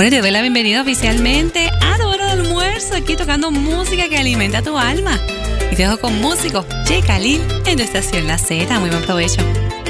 Bueno, te doy la bienvenida oficialmente a tu hora de almuerzo, aquí tocando música que alimenta tu alma. Y te dejo con músico J. Khalil en tu estación La Z. Muy buen provecho.